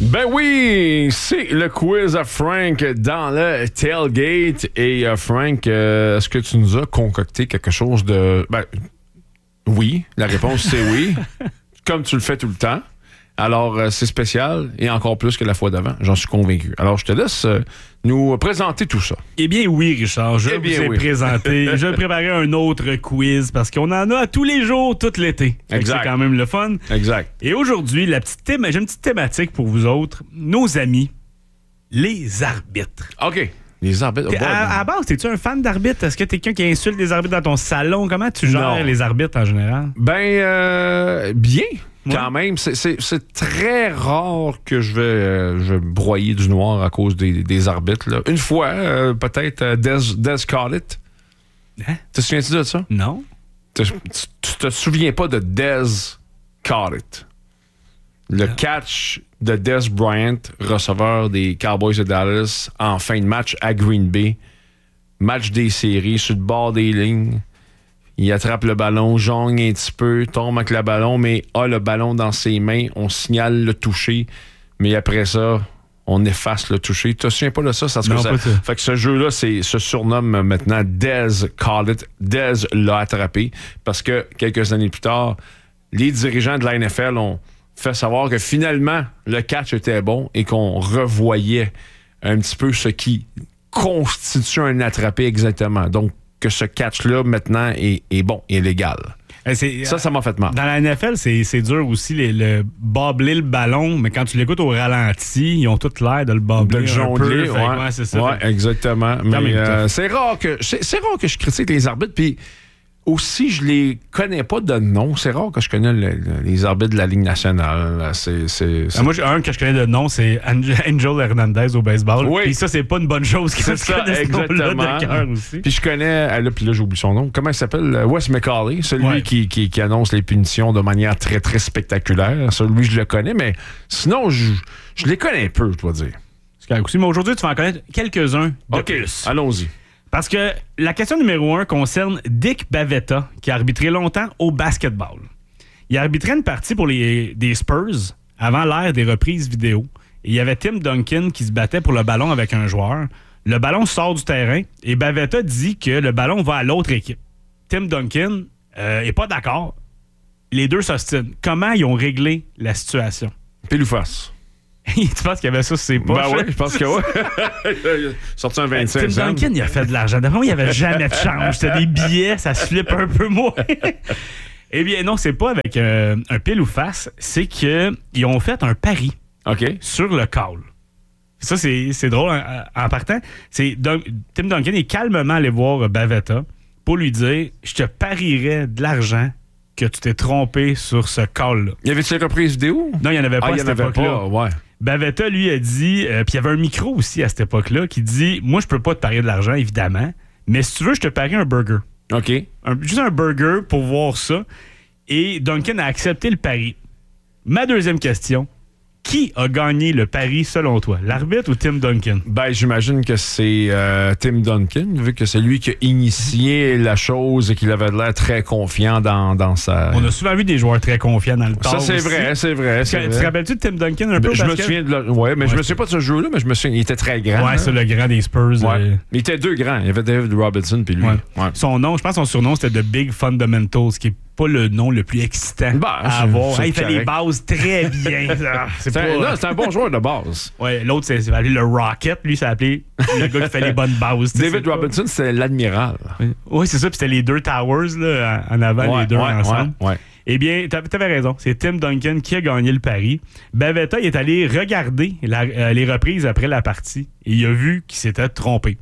Ben oui, c'est le quiz à Frank dans le tailgate. Et Frank, est-ce que tu nous as concocté quelque chose de... Ben, oui, la réponse c'est oui, comme tu le fais tout le temps. Alors, c'est spécial et encore plus que la fois d'avant, j'en suis convaincu. Alors, je te laisse nous présenter tout ça. Eh bien oui, Richard, je vous ai présenté. Je vais préparer un autre quiz parce qu'on en a à tous les jours, tout l'été. Exact. C'est quand même le fun. Exact. Et aujourd'hui, j'ai une petite thématique pour vous autres. Nos amis, les arbitres. OK. Les arbitres. À base, es-tu un fan d'arbitres? Est-ce que t'es quelqu'un qui insulte les arbitres dans ton salon? Comment tu gères les arbitres en général? Ben, bien. Quand même, c'est très rare que je vais broyer du noir à cause des arbitres. Là. Une fois, peut-être, Des Collett. Hein? Te souviens-tu de ça? Non. Tu te souviens pas de Des Collett? Le catch de Des Bryant, receveur des Cowboys de Dallas, en fin de match à Green Bay. Match des séries, sur le bord des lignes. Il attrape le ballon, jongle un petit peu, tombe avec le ballon, mais a le ballon dans ses mains. On signale le toucher, mais après ça, on efface le toucher. Tu te souviens pas de ça? Fait que ce jeu-là se surnomme maintenant Des Collett. Des l'a attrapé parce que quelques années plus tard, les dirigeants de la NFL ont fait savoir que finalement, le catch était bon et qu'on revoyait un petit peu ce qui constitue un attrapé exactement. Donc, que ce catch-là, maintenant, est bon, est légal. Ça m'a fait mal. Dans la NFL, c'est dur aussi, le bobler le ballon, mais quand tu l'écoutes au ralenti, ils ont tout l'air de le bobler. De le jongler, ouais, c'est ça. Ouais, exactement. Mais c'est rare que je critique les arbitres, puis aussi, je les connais pas de nom. C'est rare que je connais les arbitres de la Ligue nationale. Moi, un que je connais de nom, c'est Angel Hernandez au baseball. Oui. Puis ça, c'est pas une bonne chose. C'est ça, exactement. De cœur aussi. Puis je connais... Puis là, j'oublie son nom. Comment il s'appelle? Wes McCauley. Celui qui annonce les punitions de manière très, très spectaculaire. Celui, je le connais. Mais sinon, je les connais peu, je dois dire. C'est correct aussi. Mais aujourd'hui, tu vas en connaître quelques-uns de plus. Allons-y. Parce que la question numéro 1 concerne Dick Bavetta, qui a arbitré longtemps au basketball. Il a arbitré une partie pour des Spurs avant l'ère des reprises vidéo. Et il y avait Tim Duncan qui se battait pour le ballon avec un joueur. Le ballon sort du terrain et Bavetta dit que le ballon va à l'autre équipe. Tim Duncan est pas d'accord. Les deux s'ostinent. Comment ils ont réglé la situation? Pile ou face? Tu penses qu'il y avait ça sur ses poches? Ben oui, je pense que oui. Sorti un 25 Tim Duncan, il a fait de l'argent. D'après moi, il n'y avait jamais de change. C'était des billets, ça se flippe un peu moins. Eh bien, non, c'est pas avec un pile ou face. C'est qu'ils ont fait un pari sur le call. Ça, c'est drôle en partant. Tim Duncan est calmement allé voir Bavetta pour lui dire « Je te parierais de l'argent que tu t'es trompé sur ce call-là. » Y avait-tu les reprises vidéo? Non, il n'y en avait pas à cette époque-là. Ouais. Bavetta, lui, a dit, puis il y avait un micro aussi à cette époque-là, qui dit « Moi, je peux pas te parier de l'argent, évidemment, mais si tu veux, je te parie un burger. » OK. Juste un burger pour voir ça. Et Duncan a accepté le pari. Ma deuxième question, qui a gagné le pari selon toi? L'arbitre ou Tim Duncan? Ben, j'imagine que c'est Tim Duncan, vu que c'est lui qui a initié la chose et qu'il avait l'air très confiant dans sa... On a souvent vu des joueurs très confiants dans le temps. Ça, c'est vrai. Tu te rappelles-tu de Tim Duncan un peu? Je me souviens mais je me souviens pas de ce jeu-là, mais je me souviens, il était très grand. Ouais, c'est le grand des Spurs. Ouais. Il était deux grands. Il y avait David Robinson puis lui. Ouais. Ouais. Son nom, je pense que son surnom, c'était The Big Fundamentals, qui est pas le nom le plus excitant à avoir. Il fait les bases très bien. C'est un bon joueur de base. Ouais, l'autre, c'est appelé le Rocket. Lui, c'est appelé le gars qui fait les bonnes bases. David Robinson, c'était l'admiral. Oui, c'est ça. Puis c'était les deux Towers là, en avant, les deux ensemble. Ouais. Eh bien, t'avais raison. C'est Tim Duncan qui a gagné le pari. Bavetta est allé regarder les reprises après la partie et il a vu qu'il s'était trompé.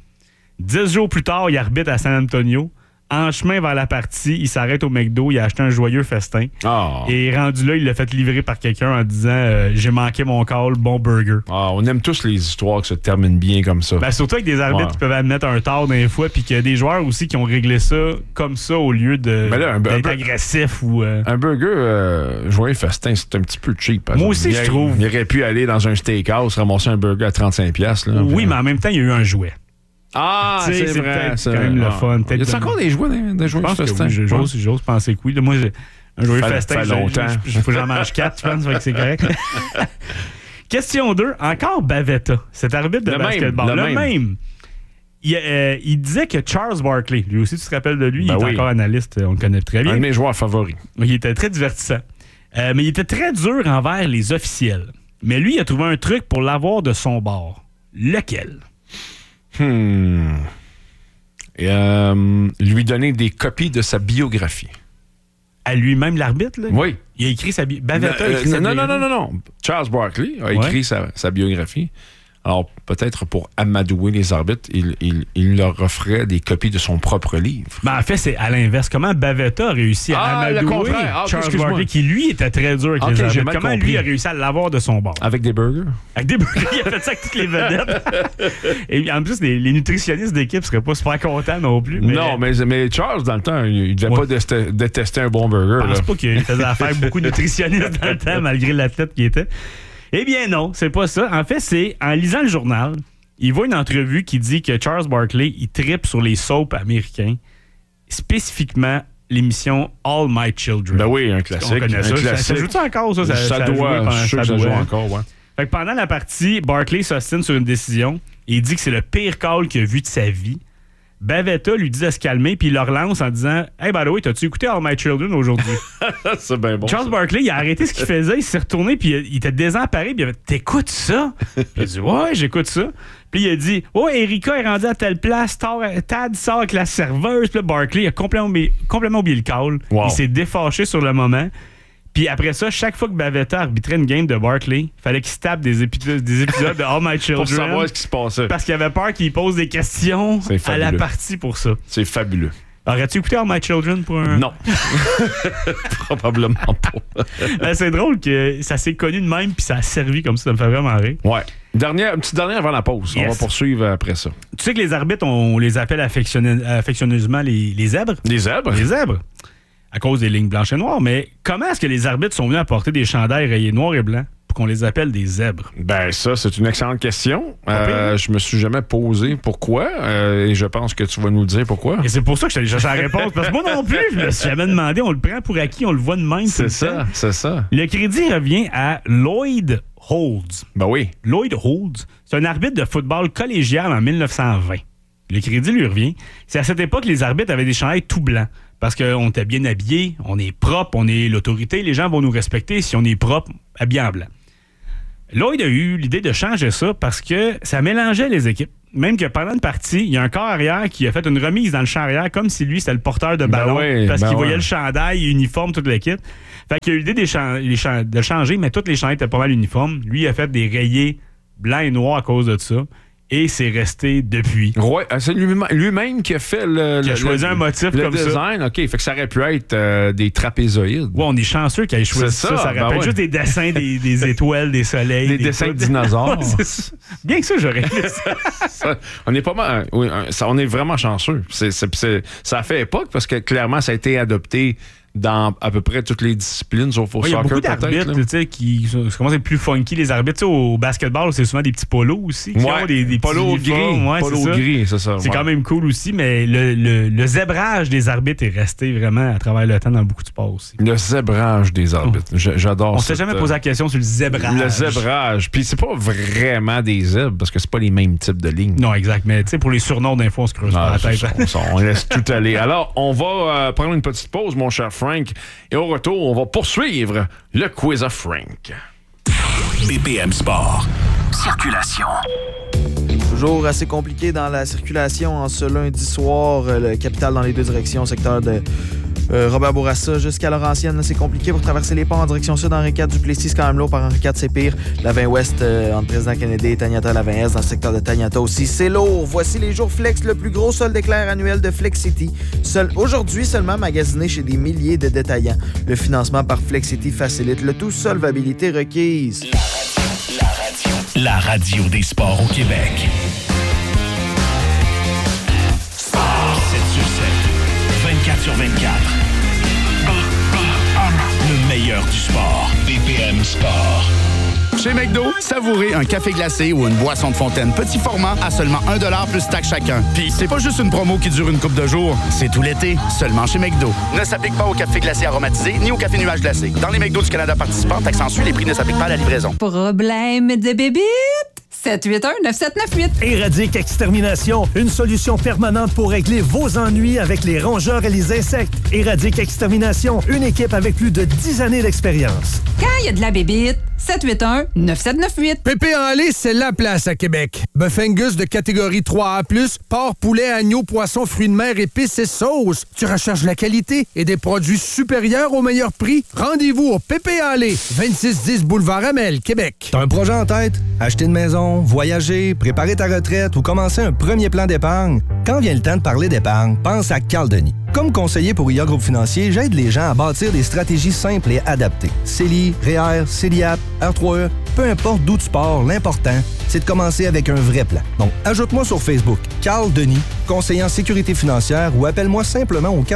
10 jours plus tard, il arbitre à San Antonio. En chemin vers la partie, il s'arrête au McDo, il a acheté un joyeux festin. Oh. Et rendu là, il l'a fait livrer par quelqu'un en disant j'ai manqué mon call, bon burger. Oh, on aime tous les histoires qui se terminent bien comme ça. Ben, surtout avec des arbitres qui peuvent admettre un tort des fois, puis qu'il y a des joueurs aussi qui ont réglé ça comme ça au lieu d'être agressif. Ou, Un burger joyeux festin, c'est un petit peu cheap. Moi aussi, je trouve. Il aurait pu aller dans un steakhouse, ramasser un burger à 35$. Là, oui, mais en même temps, il y a eu un jouet. Ah, c'est vrai. C'est quand même le fun. Y a encore des jouets festin? J'ose penser que oui. Moi, un joyeux festin, longtemps. Il faut que j'en mange 4, je pense, que c'est correct. Question 2, encore Bavetta, cet arbitre de basketball. Le même. Il disait que Charles Barkley, lui aussi, tu te rappelles de lui, il est encore analyste, on le connaît très bien. Un de mes joueurs favoris. Il était très divertissant. Mais il était très dur envers les officiels. Mais lui, il a trouvé un truc pour l'avoir de son bord. Lequel? Lui donner des copies de sa biographie. À lui-même, l'arbitre? Là? Oui. Il a écrit sa biographie. Bavetta a écrit sa biographie. Non. Charles Barkley a écrit sa biographie. Alors, peut-être pour amadouer les arbitres, il leur offrait des copies de son propre livre. Ben, en fait, c'est à l'inverse. Comment Bavetta a réussi à amadouer Charles Barkley, qui, lui, était très dur avec les arbitres? Comment lui a réussi à l'avoir de son bord? Avec des burgers? Avec des burgers. Il a fait ça avec toutes les vedettes. Et en plus, les nutritionnistes d'équipe seraient pas super contents non plus. Non, mais Charles, dans le temps, il devait pas détester un bon burger. Je pense pas qu'il faisait affaire avec beaucoup de nutritionnistes dans le temps, malgré l'athlète qu'il était. Eh bien non, c'est pas ça. En fait, c'est en lisant le journal, il voit une entrevue qui dit que Charles Barkley, il trippe sur les soaps américains, spécifiquement l'émission All My Children. Ben oui, un classique. On connaît ça. Ça joue encore, ça? Ça joue encore, ouais. Fait que pendant la partie, Barkley s'ostine sur une décision et il dit que c'est le pire call qu'il a vu de sa vie. Bavetta lui dit de se calmer, puis il le relance en disant « Hey, by the way, t'as-tu écouté All My Children aujourd'hui? » C'est bien bon. Charles Barkley, il a arrêté ce qu'il faisait, il s'est retourné, puis il était désemparé, puis il a dit « T'écoutes ça? » Puis il a dit « Ouais, j'écoute ça. » Puis il a dit « Oh, Erika est rendue à telle place, Tad sort avec la serveuse. » Puis là, Barkley a complètement oublié le call. Wow. Il s'est défâché sur le moment. Puis après ça, chaque fois que Bavetta arbitrait une game de Barkley, il fallait qu'il se tape des épisodes de All My Children. Pour savoir ce qui se passait. Parce qu'il avait peur qu'il pose des questions à la partie pour ça. C'est fabuleux. Aurais-tu écouté All My Children pour un... Non. Probablement pas. Ben, c'est drôle que ça s'est connu de même puis ça a servi comme ça me fait vraiment rire. Ouais. Une petite dernière avant la pause. Yes. On va poursuivre après ça. Tu sais que les arbitres, on les appelle affectionneusement les zèbres? Les zèbres? Les zèbres. À cause des lignes blanches et noires. Mais comment est-ce que les arbitres sont venus apporter des chandails rayés noirs et blancs pour qu'on les appelle des zèbres? Ben ça, c'est une excellente question. Je me suis jamais posé pourquoi. Et je pense que tu vas nous le dire pourquoi. Et c'est pour ça que je t'ai cherché la réponse. Parce que moi non plus, je me suis jamais demandé. On le prend pour acquis, on le voit de même. C'est ça. Le crédit revient à Lloyd Holds. Ben oui. Lloyd Holds, c'est un arbitre de football collégial en 1920. Le crédit lui revient. C'est à cette époque que les arbitres avaient des chandails tout blancs. Parce qu'on était bien habillés, on est propre, on est l'autorité, les gens vont nous respecter si on est propre, habillé en blanc. Lloyd a eu l'idée de changer ça parce que ça mélangeait les équipes. Même que pendant une partie, il y a un corps arrière qui a fait une remise dans le champ arrière comme si lui, c'était le porteur de ballon parce qu'il voyait le chandail, uniforme, toute l'équipe. Fait qu'il a eu l'idée de changer, mais tous les chandails étaient pas mal uniformes. Lui, il a fait des rayés blancs et noirs à cause de ça. Et c'est resté depuis. Ouais, c'est lui-même qui a fait qui a choisi un motif comme design, ça. Le design, OK. Fait que ça aurait pu être des trapézoïdes. Ouais, on est chanceux qu'il ait choisi ça. Ça rappelle juste des dessins des étoiles, des soleils. Des dessins de dinosaures. Ouais, bien que ça, j'aurais fait ça. On est pas mal. Oui, on est vraiment chanceux. Ça a fait époque parce que clairement, ça a été adopté dans à peu près toutes les disciplines, sauf au soccer. Il y a beaucoup d'arbitres qui commencent à être plus funky, les arbitres. Au basketball, c'est souvent des petits polos aussi. Qui ont des polos gris. Polos gris, c'est ça. C'est quand même cool aussi, mais le zébrage des arbitres est resté vraiment à travers le temps dans beaucoup de sports aussi. Le zébrage des arbitres. J'adore ça. On s'est jamais posé la question sur le zébrage. Le zébrage. Puis c'est pas vraiment des zèbres parce que c'est pas les mêmes types de lignes. Non, exact. Mais tu sais, pour les surnoms d'infos, on se creuse pas la tête. On laisse tout aller. Alors, on va prendre une petite pause, mon cher Frank. Et au retour, on va poursuivre le quiz à Frank. BPM Sport. Circulation. Toujours assez compliqué dans la circulation en ce lundi soir. Le capital dans les deux directions, secteur de Robert Bourassa jusqu'à Laurentienne. Là, c'est compliqué pour traverser les ponts en direction sud. Henri IV, Duplessis, quand même lourd. Par Henri IV, c'est pire. La 20 Ouest entre Président Kennedy et Taniata. La 20 Est dans le secteur de Taniata aussi. C'est lourd. Voici les jours flex, le plus gros solde d'éclair annuel de Flex City. Aujourd'hui seulement magasiné chez des milliers de détaillants. Le financement par Flex City facilite le tout. Solvabilité requise. La radio des sports au Québec. 7 sur 7. 24 sur 24. BPM. Le meilleur du sport. BPM Sport. Chez McDo, savourez un café glacé ou une boisson de fontaine petit format à seulement 1$ plus taxe chacun. Puis c'est pas juste une promo qui dure une couple de jours, c'est tout l'été, seulement chez McDo. Ne s'applique pas au café glacé aromatisé ni au café nuage glacé. Dans les McDo du Canada participants, taxe en suit, les prix ne s'appliquent pas à la livraison. Problème de bébite? 781-9798. Éradique Extermination, une solution permanente pour régler vos ennuis avec les rongeurs et les insectes. Éradique Extermination, une équipe avec plus de 10 années d'expérience. Quand il y a de la bébite, 781-9798. Pépé en lait, c'est la place à Québec. Bœuf Angus de catégorie 3A+, porc, poulet, agneau, poisson, fruits de mer, épices et sauces. Tu recherches la qualité et des produits supérieurs au meilleur prix? Rendez-vous au Pépé en lait, 2610 Boulevard Amel, Québec. T'as un projet en tête? Acheter une maison, voyager, préparer ta retraite ou commencer un premier plan d'épargne? Quand vient le temps de parler d'épargne, pense à Carl Denis. Comme conseiller pour IA Groupe Financier, j'aide les gens à bâtir des stratégies simples et adaptées. CELI, REER, CELIAP, R3E, peu importe d'où tu pars, l'important, c'est de commencer avec un vrai plan. Donc, ajoute-moi sur Facebook, Carl Denis, conseiller en sécurité financière, ou appelle-moi simplement au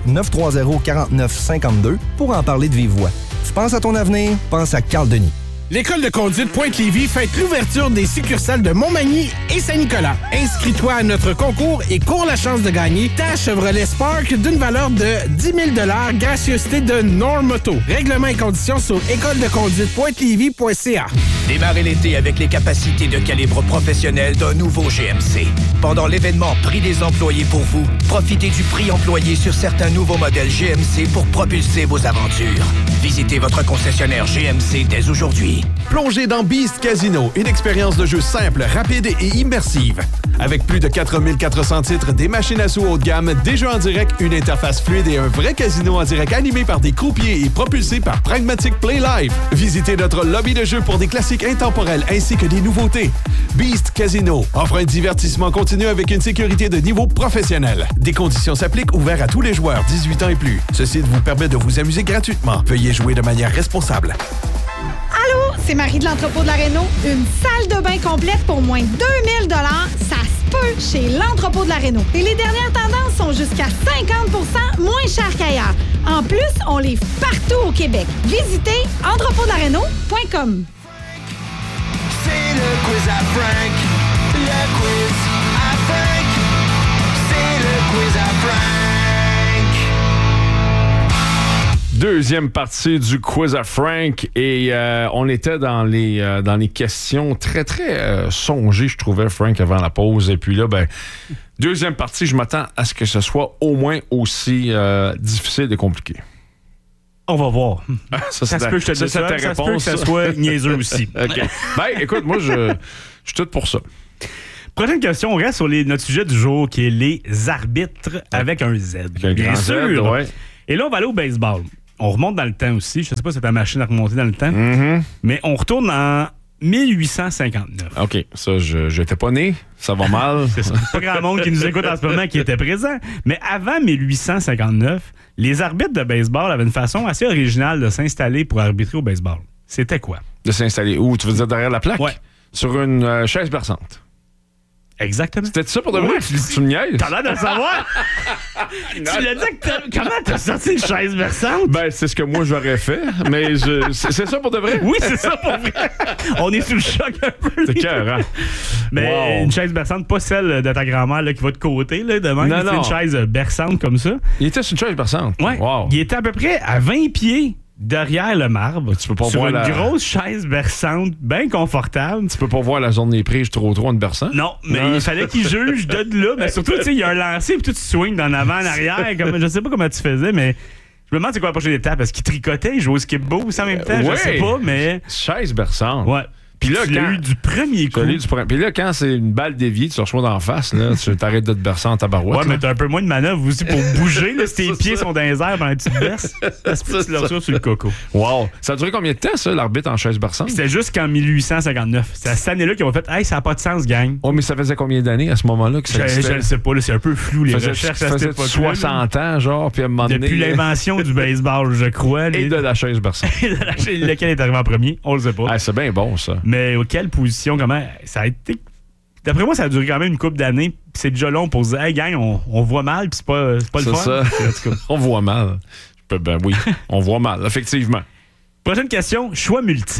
418-930-4952 pour en parler de vive voix. Tu penses à ton avenir? Pense à Carl Denis. L'école de conduite Pointe-Lévis fête l'ouverture des succursales de Montmagny et Saint-Nicolas. Inscris-toi à notre concours et cours la chance de gagner ta Chevrolet Spark d'une valeur de 10 000 $, gracieuseté de Normoto. Règlements et conditions sur écoledeconduite.lévis.ca. Démarrez l'été avec les capacités de calibre professionnel d'un nouveau GMC. Pendant l'événement Prix des employés pour vous, profitez du prix employé sur certains nouveaux modèles GMC pour propulser vos aventures. Visitez votre concessionnaire GMC dès aujourd'hui. Plongez dans Beast Casino, une expérience de jeu simple, rapide et immersive. Avec plus de 4400 titres, des machines à sous haut de gamme, des jeux en direct, une interface fluide et un vrai casino en direct animé par des croupiers et propulsé par Pragmatic Play Live. Visitez notre lobby de jeux pour des classiques intemporels ainsi que des nouveautés. Beast Casino offre un divertissement continu avec une sécurité de niveau professionnel. Des conditions s'appliquent, ouvert à tous les joueurs 18 ans et plus. Ceci vous permet de vous amuser gratuitement. Veuillez jouer de manière responsable. Allô, c'est Marie de l'entrepôt de la Réno. Une salle de bain complète pour moins de 2000 $, ça se peut chez l'entrepôt de la Réno. Et les dernières tendances sont jusqu'à 50% moins chères qu'ailleurs. En plus, on livre partout au Québec. Visitez entrepôtdelaréno.com. C'est le quiz à Frank. Le quiz à Frank. C'est le quiz à Frank. Deuxième partie du quiz à Frank et on était dans les questions très, très songées, je trouvais, Frank, avant la pause. Et puis là, deuxième partie, je m'attends à ce que ce soit au moins aussi difficile et compliqué. On va voir. Ça se peut que je te dise ça. Ça se peut que ça soit niaiseux aussi. OK. Écoute, moi, je suis tout pour ça. Prochaine question, on reste sur notre sujet du jour, qui est les arbitres avec un Z. Bien sûr. Z, ouais. Et là, on va aller au baseball. On remonte dans le temps aussi. Je ne sais pas si c'est ta machine à remonter dans le temps. Mais on retourne en 1859. OK. Ça, je n'étais pas né. Ça va mal. C'est ça. Pas grand monde qui nous écoute en ce moment qui était présent. Mais avant 1859, les arbitres de baseball avaient une façon assez originale de s'installer pour arbitrer au baseball. C'était quoi? De s'installer où? Tu veux dire derrière la plaque? Ouais. Sur une chaise berçante. Exactement. C'était ça pour de vrai? Tu me niaises? T'as l'air de le savoir? Tu l'as dit comment t'as sorti une chaise versante? C'est ce que moi j'aurais fait, mais c'est ça pour de vrai? Oui, c'est ça pour vrai. On est sous le choc un peu. C'est cœur, hein? Mais une chaise berçante, pas celle de ta grand-mère là, qui va de côté, là, de même. C'est une chaise berçante comme ça. Il était sur une chaise berçante? Oui. Wow. Il était à peu près à 20 pieds derrière le marbre, tu peux pas sur voir une grosse chaise berçante, bien confortable. Tu peux pas voir la zone des prises trop en berçant? Non, mais il fallait qu'il juge de là. Mais surtout, tu sais, il y a un lancer puis tout tu swing d'en avant, en arrière. Comme, je sais pas comment tu faisais, mais je me demande c'est quoi la prochaine étape. Est-ce qu'il tricotait, il jouait au skip-bo en même temps? Je sais pas, mais... Chaise berçante. Ouais. Puis là, tu l'as eu du premier coup. Puis là, quand c'est une balle déviée, tu reçois d'en face, là, tu t'arrêtes de te bercer en tabarouette. Ouais, mais t'as un peu moins de manœuvre aussi pour bouger. Là, si tes pieds sont dans les airs pendant que tu te berces, ça se peut que tu le reçois sur le coco. Wow. Ça a duré combien de temps, ça, l'arbitre en chaise berçante? C'était jusqu'en 1859. C'est à cette année-là qu'ils ont fait « Hey, ça n'a pas de sens, gang. » Oh, mais ça faisait combien d'années à ce moment-là que ça existait? Je ne sais pas, là, c'est un peu flou, les recherches à cette époque-là. 60 ans, genre, puis à un moment donné... Depuis l'invention du baseball, je crois. Et de la chaise berçante. Lequel est arrivé en premier? On le sait pas. Ah, c'est bien bon, ça. Mais auquel position, comment ça a été. D'après moi, ça a duré quand même une couple d'années. C'est déjà long pour se dire, hey gang, on voit mal, puis c'est pas le fun. Ça. On voit mal. Ben oui, on voit mal, effectivement. Prochaine question, choix multiple.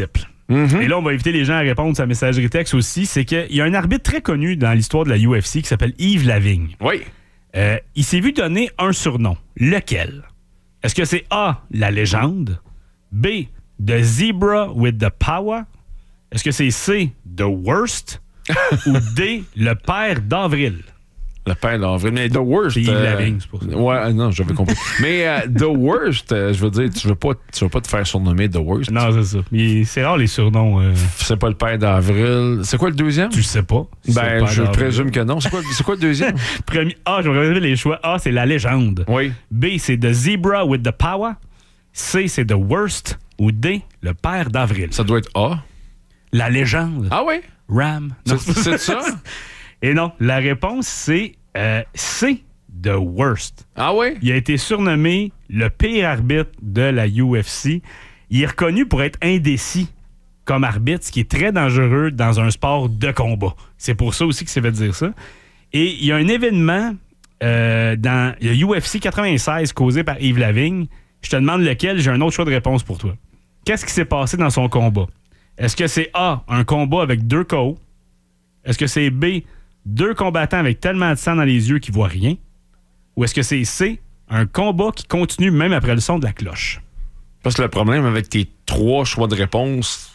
Et là, on va inviter les gens à répondre sur la messagerie texte aussi. C'est qu'il y a un arbitre très connu dans l'histoire de la UFC qui s'appelle Yves Lavigne. Oui. Il s'est vu donner un surnom. Lequel? Est-ce que c'est A, la légende? B, The Zebra with the Power? Est-ce que c'est C, The Worst? Ou D, le père d'Avril? Le père d'Avril. Mais The Worst. C'est Yves Lavigne, c'est pour ça. Ouais, non, j'avais compris. Mais The Worst, je veux dire, tu veux pas te faire surnommer The Worst. Non, c'est ça. Mais c'est rare les surnoms. C'est pas le père d'Avril. C'est quoi le deuxième? Tu le sais pas. Ben, je présume que non. C'est quoi le deuxième? Premier A, je vais regarder les choix. A, c'est la légende. Oui. B, c'est The Zebra with the Power. C, c'est The Worst. Ou D, le père d'Avril. Ça doit être A. La légende. Ah oui? Ram. Non, c'est ça? Et non, la réponse, c'est C, The Worst. Ah oui? Il a été surnommé le pire arbitre de la UFC. Il est reconnu pour être indécis comme arbitre, ce qui est très dangereux dans un sport de combat. C'est pour ça aussi qu'il s'est fait dire ça. Et il y a un événement dans le UFC 96 causé par Yves Lavigne. Je te demande lequel, j'ai un autre choix de réponse pour toi. Qu'est-ce qui s'est passé dans son combat? Est-ce que c'est A, un combat avec 2 KO? Est-ce que c'est B, 2 combattants avec tellement de sang dans les yeux qu'ils voient rien? Ou est-ce que c'est C, un combat qui continue même après le son de la cloche? Parce que le problème avec tes 3 choix de réponse,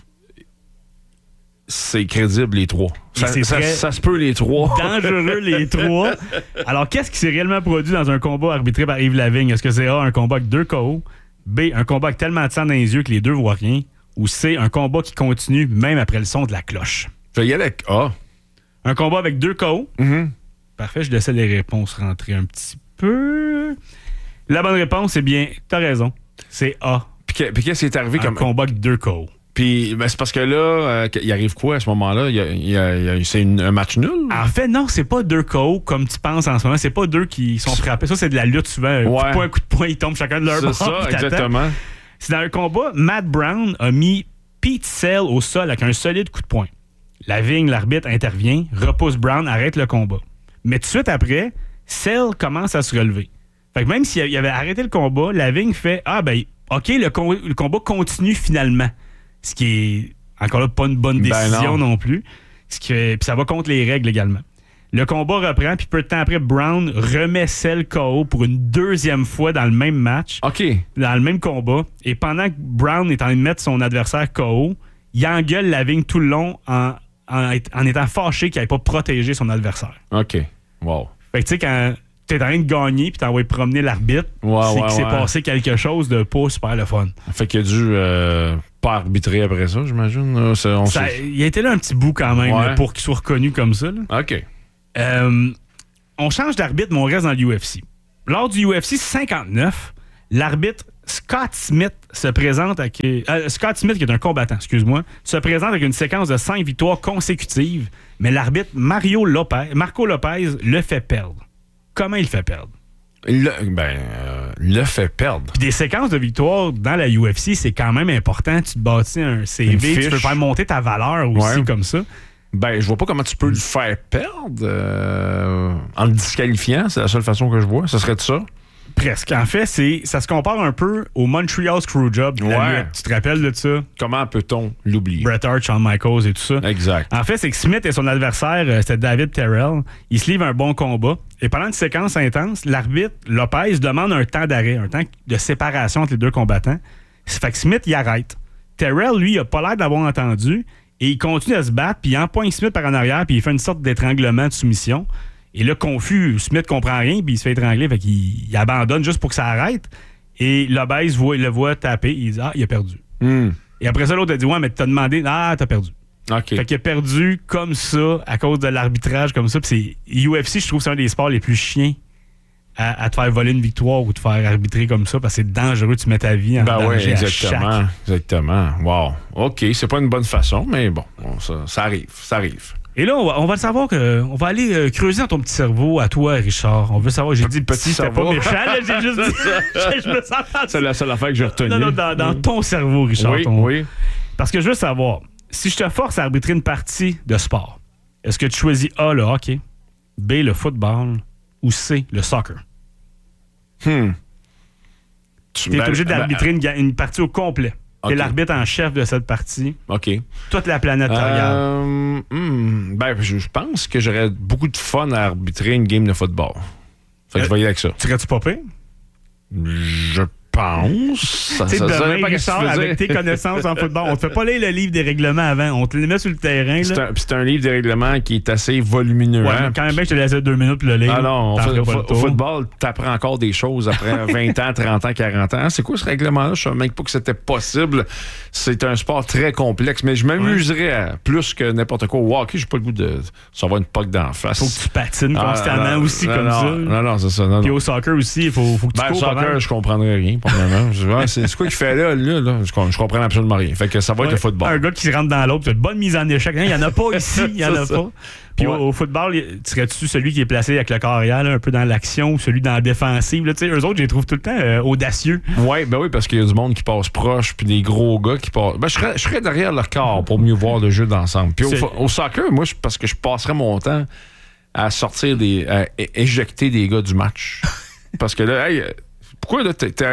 c'est crédible les 3. Ça se peut les 3. Dangereux les 3. Alors, qu'est-ce qui s'est réellement produit dans un combat arbitré par Yves Lavigne? Est-ce que c'est A, un combat avec 2 KO? B, un combat avec tellement de sang dans les yeux que les deux voient rien? Ou C, un combat qui continue même après le son de la cloche? Je vais y aller avec A. Un combat avec 2 KO? Mm-hmm. Parfait, je laissais les réponses rentrer un petit peu. La bonne réponse, c'est bien, t'as raison, c'est A. Puis qu'est-ce qui est arrivé comme combat avec 2 KO? Puis ben, c'est parce que là, il arrive quoi à ce moment-là? C'est un match nul? En fait, non, c'est pas 2 KO comme tu penses en ce moment. C'est pas 2 qui sont frappés. Ça, c'est de la lutte souvent. Un coup de poing, ils tombent chacun de leur bord. C'est ça, exactement. C'est dans un combat, Matt Brown a mis Pete Sell au sol avec un solide coup de poing. Lavigne, l'arbitre, intervient, repousse Brown, arrête le combat. Mais tout de suite après, Sell commence à se relever. Fait que même s'il avait arrêté le combat, Lavigne fait « Ah, ben, OK, le combat continue finalement. » Ce qui est, encore là, pas une bonne décision non plus. Puis ça va contre les règles également. Le combat reprend, puis peu de temps après, Brown remet Sell KO pour une 2e fois dans le même match. OK. Dans le même combat. Et pendant que Brown est en train de mettre son adversaire KO, il engueule Lavigne tout le long en étant fâché qu'il n'avait pas protégé son adversaire. OK. Wow. Fait que tu sais, quand t'es en train de gagner puis t'envoies promener l'arbitre, c'est qu'il s'est passé quelque chose de pas super le fun. Fait qu'il a dû pas arbitrer après ça, j'imagine. Il a été là un petit bout quand même là, pour qu'il soit reconnu comme ça. Là. OK. On change d'arbitre, mais on reste dans l'UFC. Lors du UFC 59, l'arbitre Scott Smith se présente avec... Scott Smith, qui est un combattant, excuse-moi, se présente avec une séquence de 5 victoires consécutives, mais l'arbitre Marco Lopez le fait perdre. Comment il fait perdre? Le fait perdre. Puis des séquences de victoires dans la UFC, c'est quand même important. Tu te bâtis un CV, tu peux faire monter ta valeur aussi comme ça. Ben, je vois pas comment tu peux le faire perdre en le disqualifiant. C'est la seule façon que je vois. Ce serait de ça? Presque. En fait, ça se compare un peu au Montreal Screwjob. Tu te rappelles de ça? Comment peut-on l'oublier? Bret Hart, Shawn Michaels et tout ça. Exact. En fait, c'est que Smith et son adversaire, c'était David Terrell. Ils se livrent un bon combat. Et pendant une séquence intense, l'arbitre Lopez demande un temps d'arrêt, un temps de séparation entre les deux combattants. Fait que Smith, il arrête. Terrell, lui, il a pas l'air de l'avoir entendu. Et il continue à se battre, puis il empoigne Smith par en arrière, puis il fait une sorte d'étranglement de soumission. Et là, confus, Smith comprend rien, puis il se fait étrangler, fait qu'il abandonne juste pour que ça arrête. Et Lopez le voit taper, il dit « Ah, il a perdu. Et après ça, l'autre a dit « Ouais, mais t'as demandé, ah, t'as perdu. » Fait qu'il a perdu comme ça, à cause de l'arbitrage comme ça. Puis c'est UFC, je trouve que c'est un des sports les plus chiens à te faire voler une victoire ou te faire arbitrer comme ça, parce que c'est dangereux, tu mets ta vie en danger exactement. Wow. OK, c'est pas une bonne façon, mais bon, ça arrive. Et là, on va le savoir on va aller creuser dans ton petit cerveau à toi, Richard. On veut savoir, j'ai dit petit, c'était pas méchant, là, j'ai juste dit, je me sens pas... C'est la seule affaire que j'ai retenue. Non, dans ton cerveau, Richard. Oui. Parce que je veux savoir, si je te force à arbitrer une partie de sport, est-ce que tu choisis A, le hockey, B, le football, ou C, le soccer? Tu es obligé d'arbitrer une partie au complet. T'es l'arbitre en chef de cette partie. OK. Toute la planète te regarde. Je pense que j'aurais beaucoup de fun à arbitrer une game de football. Fait que je vais y aller avec ça. Serais-tu pas pire? Je pense. Tu sais, demain, Richard, avec tes connaissances en football, on te fait pas lire le livre des règlements avant. On te les met sur le terrain. C'est un livre des règlements qui est assez volumineux. Ouais, quand même, je te laissais 2 minutes pour le lire. Ah non, au football, t'apprends encore des choses après 20 ans, 30 ans, 40 ans. C'est quoi ce règlement-là? Je savais même pas que c'était possible. C'est un sport très complexe, mais je m'amuserais à plus que n'importe quoi. Au hockey, j'ai pas le goût de savoir une poque d'en face. Faut que tu patines constamment aussi comme ça. Non, c'est ça. Puis au soccer aussi, il faut que tu cours. Au soccer, je comprendrais rien. C'est quoi qu'il fait là? Je comprends absolument rien. Fait que ça va être le football. Un gars qui rentre dans l'autre, une bonne mise en échec. Il n'y en a pas ici, il n'y en a pas. Puis au football, serais-tu celui qui est placé avec le corps arrière, un peu dans l'action, ou celui dans la défensive? Là, eux autres, je les trouve tout le temps audacieux. Oui, parce qu'il y a du monde qui passe proche, puis des gros gars qui passent. Je serais derrière leur corps pour mieux voir le jeu d'ensemble. Puis au soccer, moi, parce que je passerais mon temps à sortir à éjecter des gars du match. Parce que là, pourquoi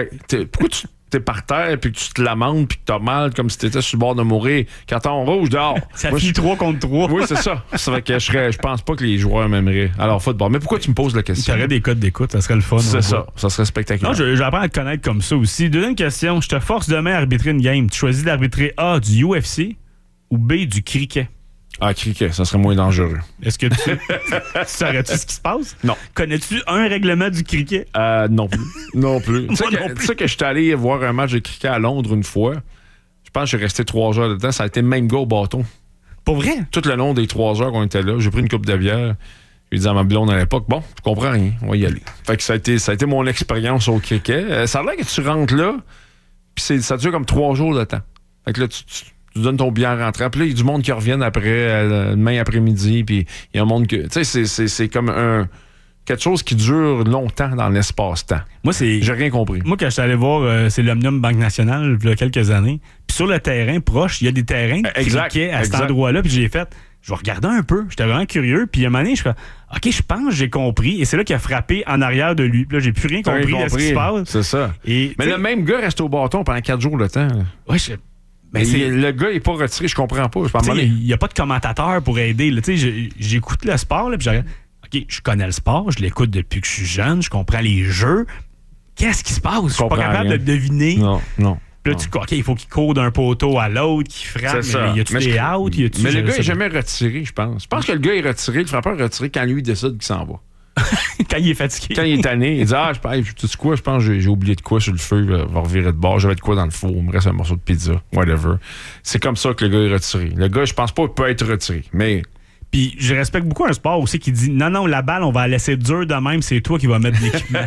tu t'es par terre puis que tu te lamentes puis que t'as mal comme si t'étais sur le bord de mourir? Carton rouge dehors. Ça finit 3 contre 3. Oui, c'est ça. C'est vrai que je pense pas que les joueurs m'aimeraient. Alors, football. Mais pourquoi tu me poses la question? Tu aurais des codes d'écoute, ça serait le fun. C'est ça. Ça serait spectaculaire. Non, j'apprends à te connaître comme ça aussi. Deuxième question. Je te force demain à arbitrer une game. Tu choisis d'arbitrer A, du UFC ou B, du cricket? Ah, cricket, ça serait moins dangereux. Est-ce que tu saurais-tu ce qui se passe? Non. Connais-tu un règlement du cricket? Non plus. Non plus. Tu sais que je suis allé voir un match de cricket à Londres une fois. Je pense que j'ai resté 3 heures dedans. Ça a été le même gars au bâton. Pour vrai? Tout le long des 3 heures qu'on était là, j'ai pris une coupe de bière. J'ai dit à ma blonde à l'époque, bon, je comprends rien, on va y aller. Fait que ça a été mon expérience au cricket. Ça a l'air que tu rentres là, puis ça dure comme 3 jours de temps. Fait que là, tu donnes ton billet en rentrant. Puis là, il y a du monde qui reviennent après, demain après-midi. Puis il y a un monde que. Tu sais, c'est comme quelque chose qui dure longtemps dans l'espace-temps. Moi, j'ai rien compris. Moi, quand je suis allé voir, c'est l'Omnium Banque Nationale, il y a quelques années. Puis sur le terrain proche, il y a des terrains cricket à cet endroit-là. Puis j'ai fait, je vais regarder un peu. J'étais vraiment curieux. Puis à un moment donné, je fais, OK, je pense que j'ai compris. Et c'est là qu'il a frappé en arrière de lui. Puis là, j'ai plus rien compris de ce qui se passe. C'est ça. Mais le même gars reste au bâton pendant 4 jours de temps. Oui, mais le gars n'est pas retiré, je comprends pas. Il n'y a pas de commentateur pour aider. J'écoute le sport, là, puis je regarde. OK, je connais le sport, je l'écoute depuis que je suis jeune, je comprends les jeux. Qu'est-ce qui se passe? Je suis pas capable de le deviner. Non. Puis là, OK, il faut qu'il court d'un poteau à l'autre, qu'il frappe. Mais y a-tu des outs? Mais le gars n'est jamais retiré, je pense. Je pense que le gars est retiré, le frappeur est retiré quand lui décide qu'il s'en va. Quand il est fatigué. Quand il est tanné, il dit tu sais quoi, je pense que j'ai oublié de quoi sur le feu, je vais revirer de bord, j'avais de quoi dans le four, il me reste un morceau de pizza, whatever. C'est comme ça que le gars est retiré. Le gars, je pense pas qu'il peut être retiré, mais. Puis je respecte beaucoup un sport aussi qui dit non, la balle, on va la laisser dure de même, c'est toi qui vas mettre l'équipement.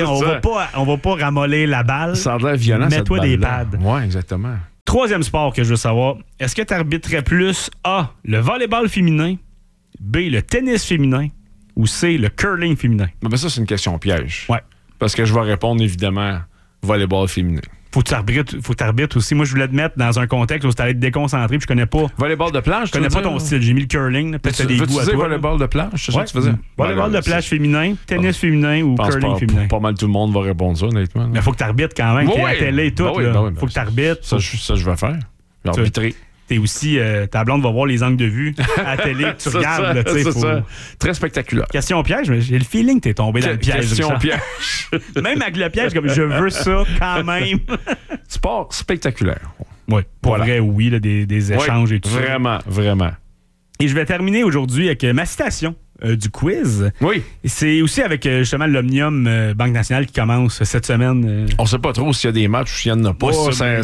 on va pas ramollir la balle. Ça a l'air violent. Mets-toi des pads. Oui, exactement. Troisième sport que je veux savoir, est-ce que tu arbitrerais plus A, le volleyball féminin, B, le tennis féminin, ou C, le curling féminin? Mais ça, c'est une question piège. Ouais. Parce que je vais répondre, évidemment, volleyball féminin. Faut que tu arbitres aussi. Moi, je voulais te mettre dans un contexte où tu allais être déconcentré, puis je connais pas. Volleyball de plage, je connais pas ton style. J'ai mis le curling. Peut-être que tu des goûts à toi. Volleyball de plage, c'est ça que tu faisais? Volleyball de plage féminin, tennis féminin ou curling féminin. Pas mal tout le monde va répondre ça, honnêtement. Mais faut que tu arbitres quand même. T'es à la télé et tout. Faut que tu arbitres. Ça, je vais faire. Je vais arbitrer. T'es aussi, ta blonde va voir les angles de vue à la télé, tu regardes. C'est ça. Très spectaculaire. Question piège, mais j'ai le feeling que t'es tombé dans le piège. Question piège. Même avec le piège, comme je veux ça quand même. Sport spectaculaire. Oui, pour vrai, oui, là, des échanges et tout ça. Vraiment, vraiment. Et je vais terminer aujourd'hui avec ma citation du quiz. Oui. C'est aussi avec justement l'Omnium Banque Nationale qui commence cette semaine. On sait pas trop s'il y a des matchs ou s'il y en a pas.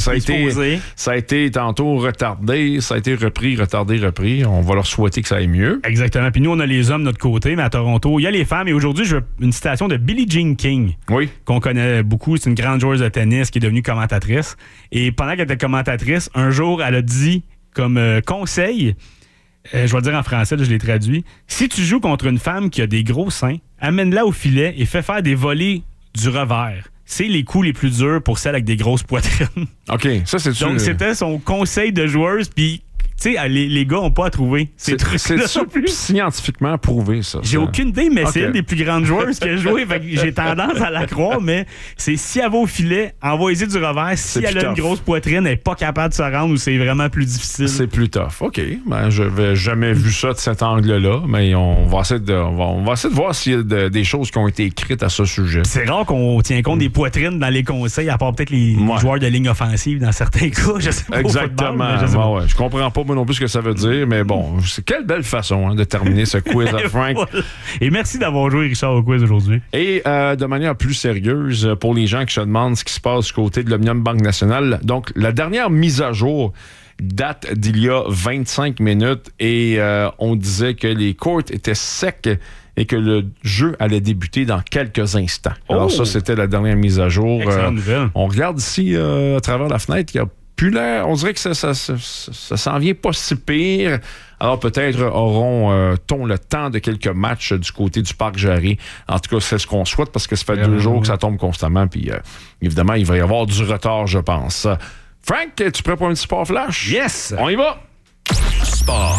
Ça a été tantôt retardé, ça a été repris. On va leur souhaiter que ça aille mieux. Exactement. Puis nous, on a les hommes de notre côté, mais à Toronto, il y a les femmes. Et aujourd'hui, je veux une citation de Billie Jean King. Oui. Qu'on connaît beaucoup. C'est une grande joueuse de tennis qui est devenue commentatrice. Et pendant qu'elle était commentatrice, un jour, elle a dit comme conseil... je vais le dire en français, là, je l'ai traduit. Si tu joues contre une femme qui a des gros seins, amène-la au filet et fais faire des volées du revers. C'est les coups les plus durs pour celles avec des grosses poitrines. OK, ça c'est sûr. Donc, c'était son conseil de joueuse, puis Tu sais, les gars n'ont pas à trouver ces trucs-là. C'est scientifiquement prouvé, ça. J'ai aucune idée, mais c'est une des plus grandes joueuses qui a joué. Fait que j'ai tendance à la croire, mais c'est si elle va au filet, envoyez du revers. Si elle a une grosse poitrine, elle n'est pas capable de se rendre ou c'est vraiment plus difficile. C'est plus tough. OK. Ben, je n'avais jamais vu ça de cet angle-là, mais on va essayer de voir s'il y a des choses qui ont été écrites à ce sujet. C'est rare qu'on tient compte des poitrines dans les conseils, à part peut-être les joueurs de ligne offensive dans certains cas. Je sais pas. Exactement. Football, je comprends pas moi non plus ce que ça veut dire, mais bon, quelle belle façon de terminer ce quiz à Frank. Voilà. Et merci d'avoir joué, Richard, au quiz aujourd'hui. Et de manière plus sérieuse, pour les gens qui se demandent ce qui se passe du côté de l'Omnium Banque Nationale, donc la dernière mise à jour date d'il y a 25 minutes et on disait que les courts étaient secs et que le jeu allait débuter dans quelques instants. Alors ça, c'était la dernière mise à jour. On regarde ici à travers la fenêtre, il y a plus l'air, on dirait que ça s'en vient pas si pire. Alors peut-être auront-on le temps de quelques matchs du côté du Parc Jarry. En tout cas, c'est ce qu'on souhaite parce que ça fait 2 jours que ça tombe constamment. Puis évidemment, il va y avoir du retard, je pense. Frank, es-tu prêt pour un petit sport flash? Yes! On y va! Sport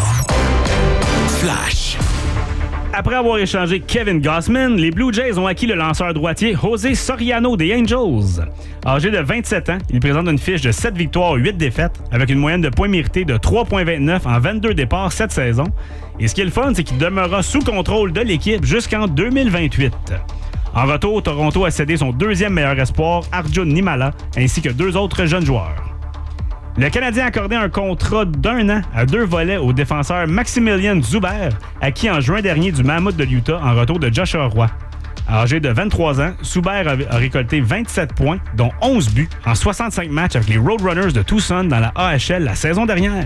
flash. Après avoir échangé Kevin Gausman, les Blue Jays ont acquis le lanceur droitier José Soriano des Angels. Âgé de 27 ans, il présente une fiche de 7 victoires, 8 défaites, avec une moyenne de points mérités de 3,29 en 22 départs cette saison. Et ce qui est le fun, c'est qu'il demeurera sous contrôle de l'équipe jusqu'en 2028. En retour, Toronto a cédé son deuxième meilleur espoir, Arjun Nimala, ainsi que 2 autres jeunes joueurs. Le Canadien a accordé un contrat d'1 an à 2 volets au défenseur Maximilian Zuber, acquis en juin dernier du Mammoth de l'Utah en retour de Joshua Roy. Âgé de 23 ans, Zuber a récolté 27 points, dont 11 buts, en 65 matchs avec les Roadrunners de Tucson dans la AHL la saison dernière.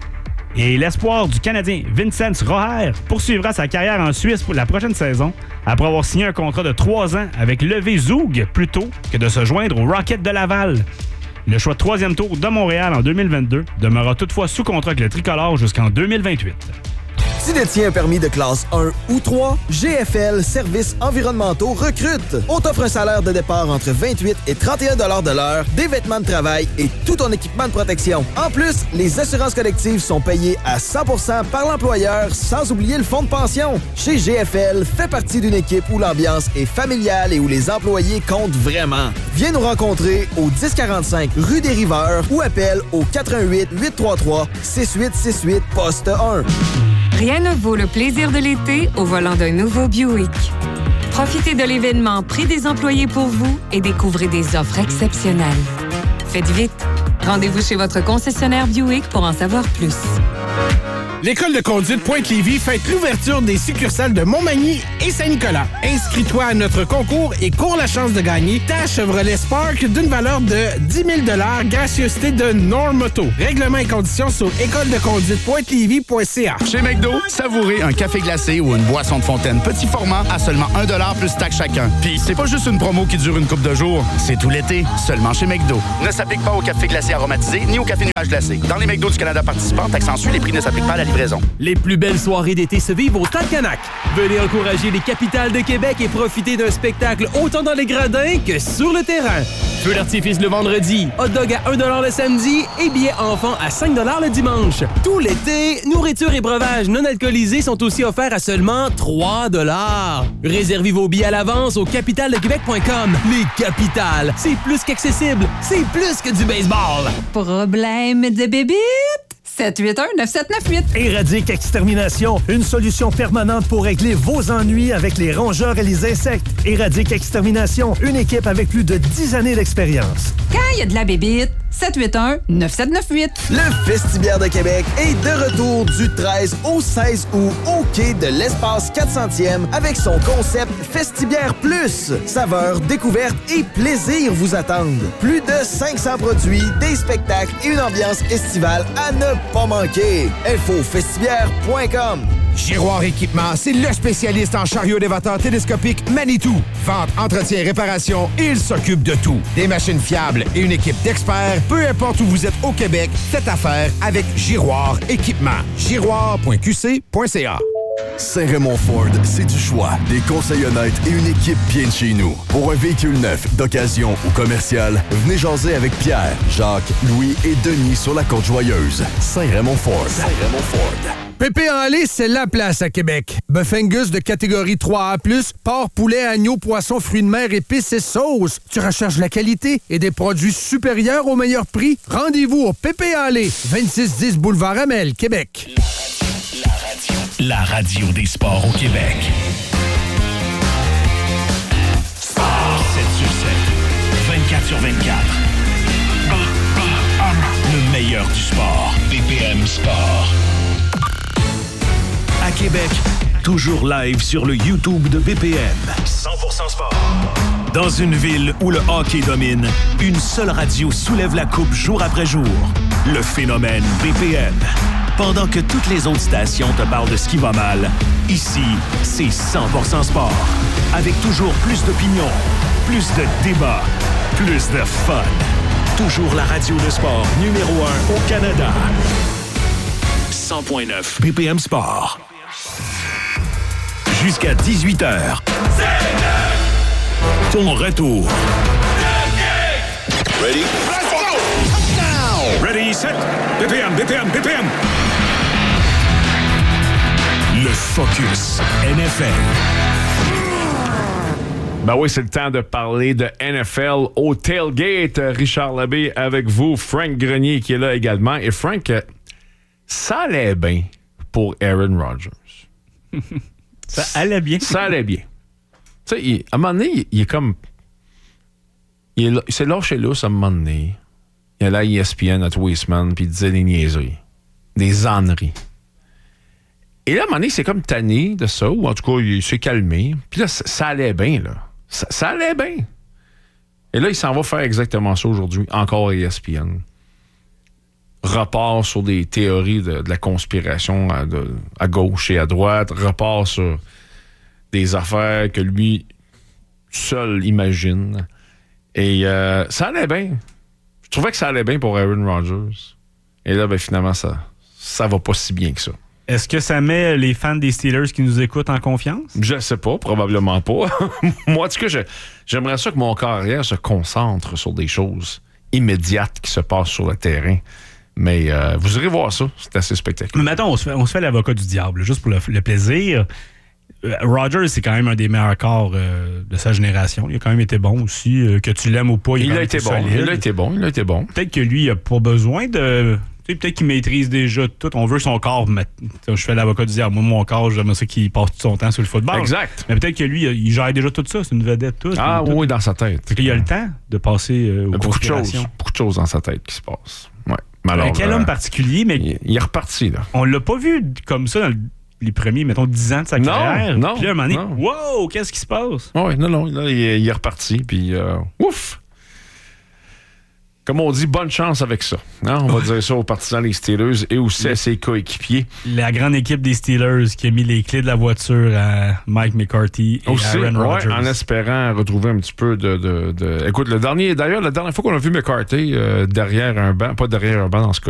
Et l'espoir du Canadien Vincent Roher poursuivra sa carrière en Suisse pour la prochaine saison, après avoir signé un contrat de 3 ans avec Levé Zoug plutôt que de se joindre au Rocket de Laval. Le choix de 3e tour de Montréal en 2022 demeurera toutefois sous contrat avec le Tricolore jusqu'en 2028. Tu détiens un permis de classe 1 ou 3, GFL Services environnementaux recrute. On t'offre un salaire de départ entre 28 et 31 $ de l'heure, des vêtements de travail et tout ton équipement de protection. En plus, les assurances collectives sont payées à 100% par l'employeur, sans oublier le fonds de pension. Chez GFL, fais partie d'une équipe où l'ambiance est familiale et où les employés comptent vraiment. Viens nous rencontrer au 1045 rue des Riveurs ou appelle au 88 833 6868 poste 1. Rien ne vaut le plaisir de l'été au volant d'un nouveau Buick. Profitez de l'événement Prix des employés pour vous et découvrez des offres exceptionnelles. Faites vite. Rendez-vous chez votre concessionnaire Buick pour en savoir plus. L'École de conduite Pointe-Lévis fête l'ouverture des succursales de Montmagny et Saint-Nicolas. Inscris-toi à notre concours et cours la chance de gagner ta Chevrolet Spark d'une valeur de 10 000 $, gracieuseté de Normoto. Règlements et conditions sur écoledeconduitepointe-lévis.ca. Chez McDo, savourez un café glacé ou une boisson de fontaine petit format à seulement 1 $ plus taxe chacun. Puis c'est pas juste une promo qui dure une couple de jours, c'est tout l'été, seulement chez McDo. Ne s'applique pas au café glacé aromatisé ni au café nuage glacé. Dans les McDo du Canada participants, taxe en sus, les prix ne s'appliquent pas à la livraison. Les plus belles soirées d'été se vivent au Titanic. Venez encourager les capitales de Québec et profiter d'un spectacle autant dans les gradins que sur le terrain. Feu d'artifice le vendredi, hot dog à 1 $ le samedi et billets enfants à 5 $ le dimanche. Tout l'été, nourriture et breuvages non alcoolisés sont aussi offerts à seulement 3 $. Réservez vos billets à l'avance au capitaldequebec.com. Les capitales, c'est plus qu'accessible, c'est plus que du baseball. Problème de bébite? 781-9798. Éradique Extermination, une solution permanente pour régler vos ennuis avec les rongeurs et les insectes. Éradique Extermination, une équipe avec plus de 10 années d'expérience. Quand il y a de la bébite, 781-9798. Le Festibiaire de Québec est de retour du 13 au 16 août au quai de l'Espace 400e avec son concept Festibiaire Plus. Saveurs, découvertes et plaisir vous attendent. Plus de 500 produits, des spectacles et une ambiance estivale à ne pas manquer. Info-festibiaire.com. Giroir Équipement, c'est le spécialiste en chariot élévateur télescopique Manitou. Vente, entretien et réparation, il s'occupe de tout. Des machines fiables et une équipe d'experts, peu importe où vous êtes au Québec, faites affaire avec Giroir Équipement. Giroir.qc.ca. Saint-Raymond Ford, c'est du choix, des conseils honnêtes et une équipe bien de chez nous. Pour un véhicule neuf, d'occasion ou commercial, venez jaser avec Pierre, Jacques, Louis et Denis sur la Côte-Joyeuse. Saint-Raymond Ford. Saint-Raymond Ford. Pépé en lait, c'est la place à Québec. Bœuf Angus de catégorie 3A+, porc, poulet, agneau, poisson, fruits de mer, épices et sauces. Tu recherches la qualité et des produits supérieurs au meilleur prix? Rendez-vous au Pépé en lait, 2610 boulevard Amel, Québec. La radio des sports au Québec. Sport 7 sur 7, 24 sur 24. Le meilleur du sport. BPM Sport. À Québec, toujours live sur le YouTube de BPM. 100% sport. Dans une ville où le hockey domine, une seule radio soulève la coupe jour après jour. Le phénomène BPM. Pendant que toutes les autres stations te parlent de ce qui va mal, ici, c'est 100% sport. Avec toujours plus d'opinions, plus de débats, plus de fun. Toujours la radio de sport numéro 1 au Canada. 100.9 BPM Sport. Jusqu'à 18h. Ton retour. Ready? Let's go! Touchdown! Ready, set, BPM, BPM, BPM. Le Focus NFL. Ben oui, c'est le temps de parler de NFL au Tailgate. Richard Labbé avec vous, Frank Grenier qui est là également. Et Frank, ça allait bien pour Aaron Rodgers. Ça allait bien. Ça allait bien. Tu sais, à un moment donné, il est comme... Il s'est lâché lousse à un moment donné. Il allait à ESPN à tous les semaines, puis il disait des niaiseries. Des âneries. Et là, à un moment donné, c'est comme tanné de ça, ou en tout cas, il s'est calmé. Puis là, ça allait bien, là. Ça allait bien. Et là, il s'en va faire exactement ça aujourd'hui, encore à ESPN. Repart sur des théories de la conspiration à gauche et à droite. Repart sur des affaires que lui seul imagine. Et ça allait bien. Je trouvais que ça allait bien pour Aaron Rodgers. Et là, ben, finalement, ça va pas si bien que ça. Est-ce que ça met les fans des Steelers qui nous écoutent en confiance? Je sais pas, probablement pas. Moi, en tout cas, j'aimerais ça que mon carrière se concentre sur des choses immédiates qui se passent sur le terrain. Mais vous irez voir ça, c'est assez spectaculaire. Mais maintenant, on se fait l'avocat du diable, juste pour le plaisir. Rodgers, c'est quand même un des meilleurs corps de sa génération. Il a quand même été bon aussi. Que tu l'aimes ou pas, il a été bon. Il a été bon. Peut-être que lui, il n'a pas besoin de... Tu sais, peut-être qu'il maîtrise déjà tout. On veut son corps. Je fais l'avocat du diable. Moi, mon corps, j'aimerais ça qu'il passe tout son temps sur le football. Exact. Mais peut-être que lui, il gère déjà tout ça. C'est une vedette, tout. Ah oui, dans sa tête. Il a le temps de passer aux conspirations. Beaucoup de choses dans sa tête qui se passent. Ouais. Mais alors, quel homme particulier, mais... Il est reparti, là. On l'a pas vu comme ça dans les premiers, mettons, 10 ans de sa carrière. Non, puis là, à un moment donné, wow, qu'est-ce qui se passe? Oui, non, là, il est reparti, puis ouf! Comme on dit, bonne chance avec ça. Hein? On va dire ça aux partisans des Steelers et aussi à ses coéquipiers. La grande équipe des Steelers qui a mis les clés de la voiture à Mike McCarthy et aussi, Aaron Rodgers. Ouais, en espérant retrouver un petit peu de... Écoute, la dernière fois qu'on a vu McCarthy derrière un banc, pas derrière un banc dans ce cas